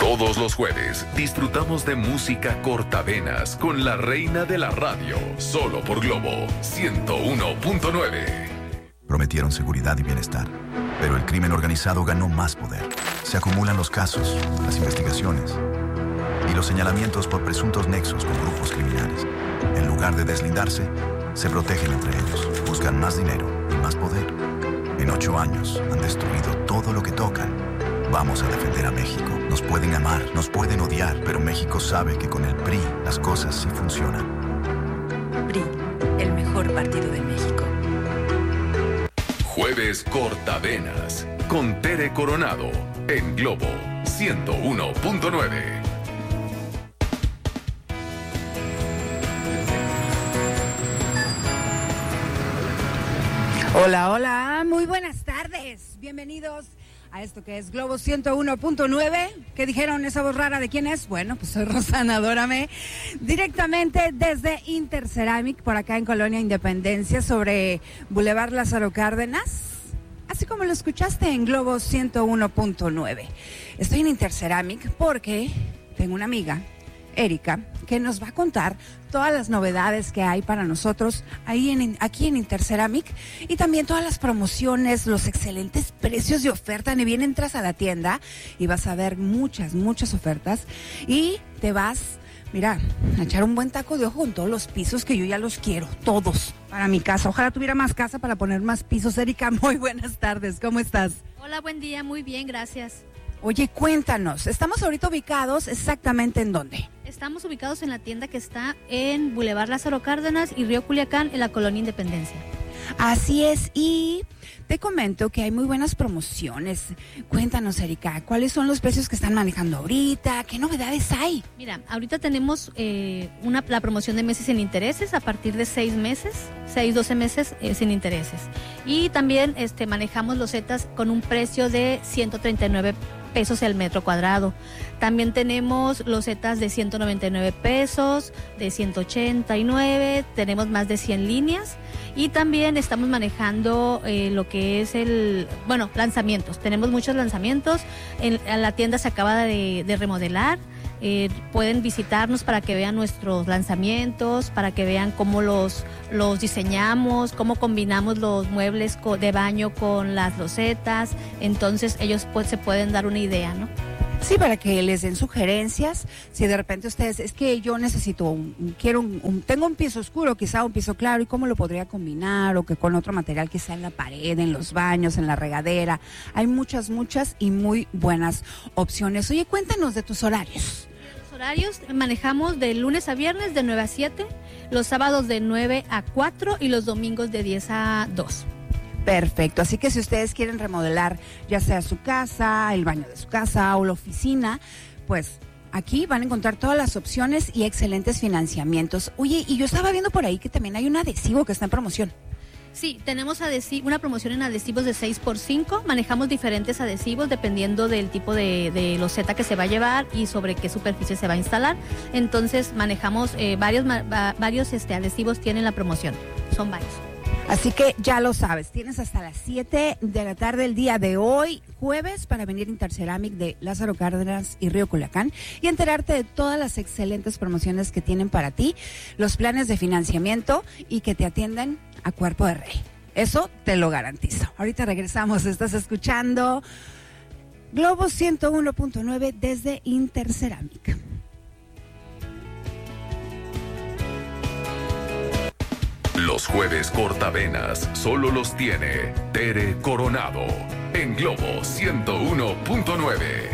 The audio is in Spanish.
Todos los jueves disfrutamos de música cortavenas con la reina de la radio, solo por Globo 101.9. Prometieron seguridad y bienestar, pero el crimen organizado ganó más poder. Se acumulan los casos, las investigaciones y los señalamientos por presuntos nexos con grupos criminales. En lugar de deslindarse, se protegen entre ellos, buscan más dinero y más poder. En 8 años han destruido todo lo que tocan. Vamos a defender a México. Nos pueden amar, nos pueden odiar, pero México sabe que con el PRI las cosas sí funcionan. PRI, el mejor partido de México. Jueves Cortavenas con Tere Coronado en Globo 101.9. Hola, hola, muy buenas tardes. Bienvenidos a esto que es Globo 101.9. ¿Qué dijeron? ¿Esa voz rara de quién es? Bueno, pues soy Rosana Adórame, directamente desde Interceramic, por acá en Colonia Independencia, sobre Boulevard Lázaro Cárdenas, así como lo escuchaste en Globo 101.9. Estoy en Interceramic porque tengo una amiga, Erika, que nos va a contar todas las novedades que hay para nosotros aquí en Interceramic, y también todas las promociones, los excelentes precios de oferta. Ni bien entras a la tienda y vas a ver muchas ofertas y te vas, mira, a echar un buen taco de ojo con todos los pisos que yo ya los quiero, todos, para mi casa. Ojalá tuviera más casa para poner más pisos. Erika, muy buenas tardes, ¿cómo estás? Hola, buen día, muy bien, gracias. Oye, cuéntanos, ¿estamos ahorita ubicados exactamente en dónde? Estamos ubicados en la tienda que está en Boulevard Lázaro Cárdenas y Río Culiacán, en la Colonia Independencia. Así es, y te comento que hay muy buenas promociones. Cuéntanos, Erika, ¿cuáles son los precios que están manejando ahorita? ¿Qué novedades hay? Mira, ahorita tenemos la promoción de meses sin intereses a partir de 6 meses, 12 meses sin intereses. Y también manejamos losetas con un precio de 139 pesos el metro cuadrado. También tenemos losetas de 199 pesos, de 189, tenemos más de 100 líneas. Y también estamos manejando lo que es lanzamientos. Tenemos muchos lanzamientos. La tienda se acaba de remodelar. Pueden visitarnos para que vean nuestros lanzamientos, para que vean cómo los diseñamos, cómo combinamos los muebles de baño con las losetas. Entonces ellos se pueden dar una idea, ¿no? Sí, para que les den sugerencias. Si de repente ustedes, es que yo necesito, tengo un piso oscuro, quizá un piso claro, ¿y cómo lo podría combinar? O que con otro material, quizá en la pared, en los baños, en la regadera. Hay muchas y muy buenas opciones. Oye, cuéntanos de tus horarios. Los horarios manejamos de lunes a viernes de 9 a 7, los sábados de 9 a 4 y los domingos de 10 a 2. Perfecto, así que si ustedes quieren remodelar ya sea su casa, el baño de su casa o la oficina, pues aquí van a encontrar todas las opciones y excelentes financiamientos. Oye, y yo estaba viendo por ahí que también hay un adhesivo que está en promoción. Sí, tenemos una promoción en adhesivos de 6x5, manejamos diferentes adhesivos dependiendo del tipo de loseta que se va a llevar y sobre qué superficie se va a instalar. Entonces manejamos varios adhesivos tienen la promoción, son varios. Así que ya lo sabes, tienes hasta las 7 de la tarde el día de hoy, jueves, para venir a Interceramic de Lázaro Cárdenas y Río Culiacán y enterarte de todas las excelentes promociones que tienen para ti, los planes de financiamiento y que te atienden a cuerpo de rey. Eso te lo garantizo. Ahorita regresamos, estás escuchando Globo 101.9 desde Interceramic. Los jueves cortavenas solo los tiene Tere Coronado en Globo 101.9.